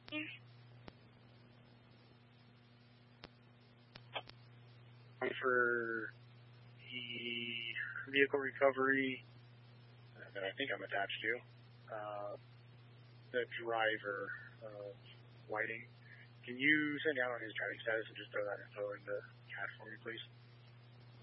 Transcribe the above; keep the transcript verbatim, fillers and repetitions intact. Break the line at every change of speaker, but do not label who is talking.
For the vehicle recovery that I think I'm attached to, uh, the driver of Whiting, can you send down on his driving status and just throw that info in the cache for me, please?